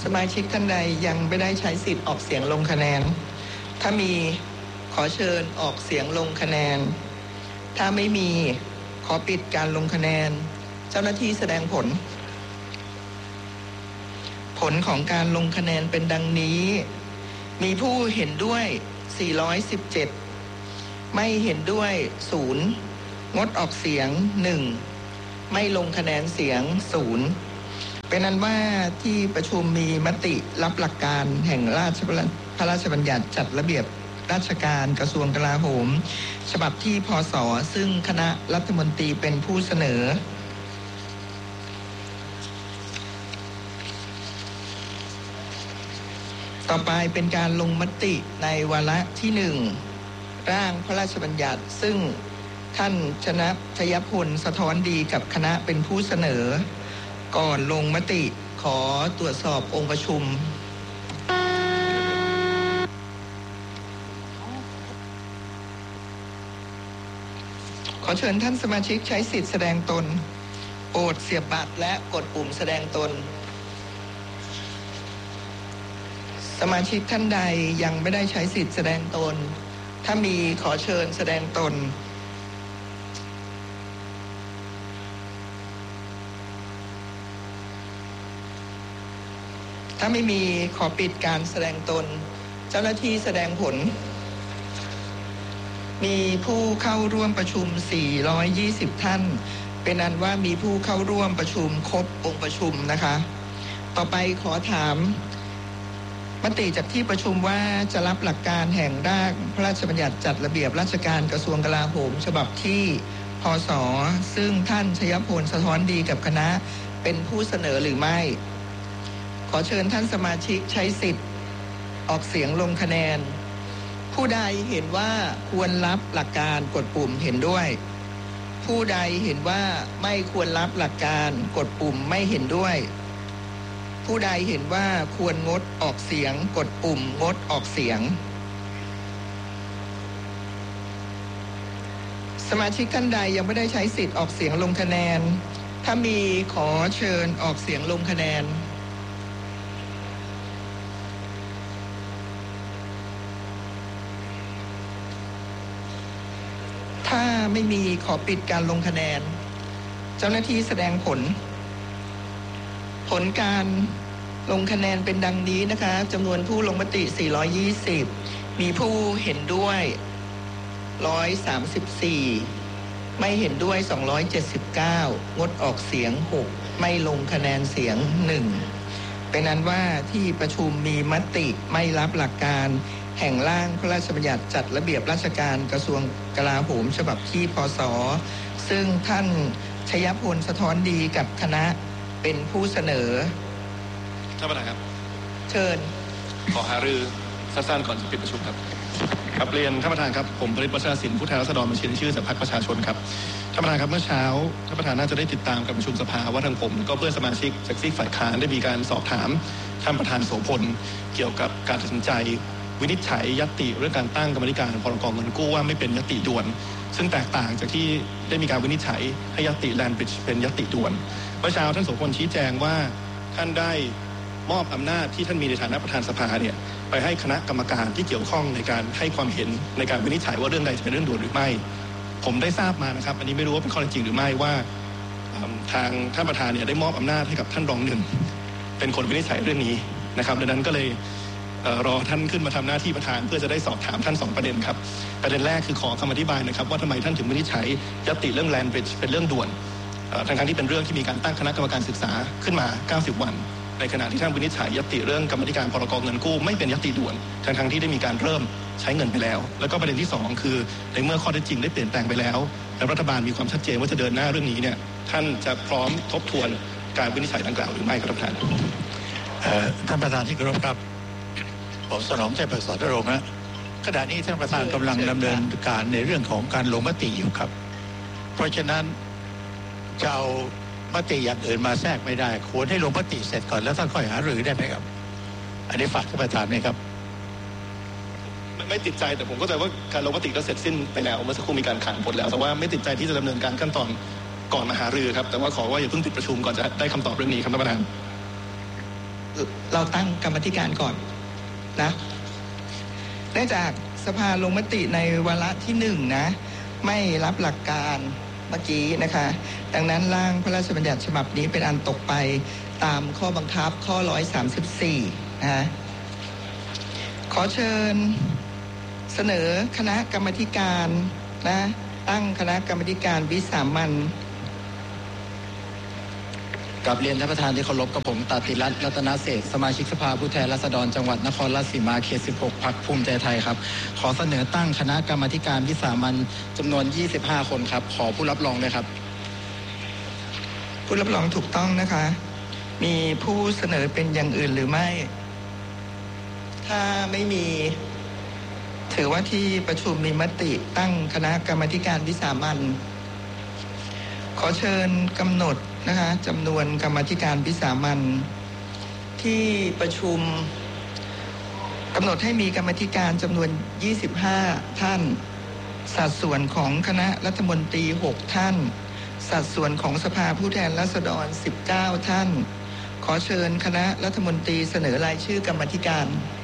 สมาชิกท่านใดยังไม่ได้ใช้สิทธิ์ออกเสียงลงคะแนนถ้ามีขอเชิญออกเสียงลงคะแนนถ้าไม่มีขอปิดการลงคะแนนเจ้าหน้าที่แสดงผลของการลงคะแนนเป็นดังนี้มีผู้เห็นด้วย417ไม่เห็นด้วย0งดออกเสียง1ไม่ลงคะแนนเสียง0เป็นนั้นว่าที่ประชุมมีมติรับหลักการแห่งพระราชบัญญัติจัดระเบียบราชการกระทรวงกลาโหมฉบับที่พ.ศ.ซึ่งคณะรัฐมนตรีเป็นผู้เสนอต่อไปเป็นการลงมติในวาระที่1ร่างพระราชบัญญัติซึ่งท่านชยพลสะท้อนดีกับคณะเป็นผู้เสนอก่อนลงมติขอตรวจสอบองค์ประชุมขอเชิญท่านสมาชิกใช้สิทธิแสดงตนโปรดเสียบบัตรและกดปุ่มแสดงตนสมาชิกท่านใดยังไม่ได้ใช้สิทธิแสดงตนถ้ามีขอเชิญแสดงตนถ้าไม่มีขอปิดการแสดงตนเจ้าหน้าที่แสดงผลมีผู้เข้าร่วมประชุม420ท่านเป็นอันว่ามีผู้เข้าร่วมประชุมครบองค์ประชุมนะคะต่อไปขอถามมติจากที่ประชุมว่าจะรับหลักการแห่งร่างพระราชบัญญัติจัดระเบียบราชการกระทรวงกลาโหมฉบับที่พ.ศ.ซึ่งท่านชยพลสะท้อนดีกับคณะเป็นผู้เสนอหรือไม่ขอเชิญท่านสมาชิกใช้สิทธิ์ออกเสียงลงคะแนนผู้ใดเห็นว่าควรรับหลักการกดปุ่มเห็นด้วยผู้ใดเห็นว่าไม่ควรรับหลักการกดปุ่มไม่เห็นด้วยผู้ใดเห็นว่าควรงดออกเสียงกดปุ่มงดออกเสียงสมาชิกท่านใดยังไม่ได้ใช้สิทธิ์ออกเสียงลงคะแนนถ้ามีขอเชิญออกเสียงลงคะแนนถ้าไม่มีขอปิดการลงคะแนนเจ้าหน้าที่แสดงผลการลงคะแนนเป็นดังนี้นะคะจำนวนผู้ลงมติ420มีผู้เห็นด้วย134ไม่เห็นด้วย279งดออกเสียง6ไม่ลงคะแนนเสียง1เป็นนั้นว่าที่ประชุมมีมติไม่รับหลักการแห่งร่างพระราชบัญญัติจัดระเบียบราชการกระทรวงกลาโหมฉบับที่พ.ศ.ซึ่งท่านชยพลสะท้อนดีกับคณะเป็นผู้เสนอท่านประธานครับเชิญขอหารือสั้นๆก่อนจะปิดประชุมครับครับเรียนท่านประธานครับผมผลิตวัชรศิลป์ผู้แทนราษฎรบัญชีรายชื่อจากพรรคประชาชนครับท่านประธานครับเมื่อเช้าท่านประธานน่าจะได้ติดตามการประชุมสภาว่าทางผมก็เพื่อนสมาชิกจากซีกฝ่ายค้านได้มีการสอบถามท่านประธานโสพลเกี่ยวกับการตัดสินใจวินิจฉัยญัตติเรื่องการตั้งกรรมธิการพรก.เงินกู้ว่าไม่เป็นญัตติด่วนซึ่งแตกต่างจากที่ได้มีการวินิจฉัยให้ญัตติแลนด์บริดจ์เป็นญัตติด่วนเมื่อเช้าท่านโสพลชี้แจงว่าท่านได้มอบอำนาจที่ท่านมีในฐานะประธานสภาเนี่ยไปให้คณะกรรมการที่เกี่ยวข้องในการให้ความเห็นในการวินิจฉัยว่าเรื่องใดจะเป็นเรื่องด่วนหรือไม่ผมได้ทราบมานะครับอันนี้ไม่รู้ว่าเป็นข้อเท็จจริงหรือไม่ว่าทางท่านประธานเนี่ยได้มอบอำนาจให้กับท่านรองหนึ่งเป็นคนวินิจฉัยเรื่องนี้นะครับดังนั้นก็เลยรอท่านขึ้นมาทำหน้าที่ประธานเพื่อจะได้สอบถามท่าน2ประเด็นครับประเด็นแรกคือขอคำอธิบายนะครับว่าทำไมท่านถึงวินิจฉัยญัตติเรื่องแลนด์บริดจ์เป็นเรื่องด่วนทั้งที่เป็นเรื่องที่มีการตั้งคณะกรรมการศึกษาขึ้นมา90วันในขณะที่ท่านวินิจฉัยญัตติเรื่องกรรมธิการพรก.เงินกู้ไม่เป็นญัตติด่วนทั้งที่ได้มีการเริ่มใช้เงินไปแล้วแล้วก็ประเด็นที่2คือในเมื่อข้อเท็จจริงได้เปลี่ยนแปลงไปแล้วและรัฐบาลมีความชัดเจนว่าจะเดินหน้าเรื่องนี้เนี่ยท่านจะพร้อมทบทวนการวินิจฉัยดังกล่าวหรือไม่ครับท่านประธานท่านประธานที่เคารพครับผมสนองใจประสอดรงค์ขณะนี้ท่านประธานกำลังดำเนินการในเรื่องของการลงมติอยู่ครับเพราะฉะนั้นจะเอามติอย่างอื่นมาแทรกไม่ได้ควรให้ลงมติเสร็จก่อนแล้วท่านค่อยหารือได้ไหมครับอันนี้ฝากท่านประธานไหมครับไม่ติดใจแต่ผมเข้าใจว่าการลงมติก็เสร็จสิ้นไปแล้วเมื่อสักครู่มีการขานผลแล้วแต่ว่าไม่ติดใจที่จะดำเนินการขั้นตอนก่อนมาหารือครับแต่ว่าขอว่าอย่าเพิ่งปิดประชุมก่อนจะได้คำตอบเรื่องนี้ครับท่านประธานเราตั้งกรรมาธิการก่อนนะเนื่องจากสภาลงมติในวาระที่1นะไม่รับหลักการเมื่อกี้นะคะดังนั้นร่างพระราชบัญญัติฉบับนี้เป็นอันตกไปตามข้อบังคับข้อ134นะขอเชิญเสนอคณะกรรมาธิการนะตั้งคณะกรรมาธิการวิสามัญกับเรียนท่านประธานที่เคารพกับผมตติรัตน์รัตนเศรษฐ์สมาชิกสภาผู้แทนราษฎรจังหวัดนครราชสีมาเขต16พรรคภูมิใจไทยครับขอเสนอตั้งคณะกรรมาธิการวิสามัญจำนวน25คนครับขอผู้รับรองด้วยครับผู้รับรองถูกต้องนะคะมีผู้เสนอเป็นอย่างอื่นหรือไม่ถ้าไม่มีถือว่าที่ประชุมมีมติตั้งคณะกรรมาธิการวิสามัญขอเชิญกำหนดนะคะจำนวนกรรมาธิการวิสามัญที่ประชุมกำหนดให้มีกรรมาธิการจำนวน25ท่านสัดส่วนของคณะรัฐมนตรี6ท่านสัดส่วนของสภาผู้แทนราษฎร19ท่านขอเชิญคณะรัฐมนตรีเสนอรายชื่อกรรมาธิการ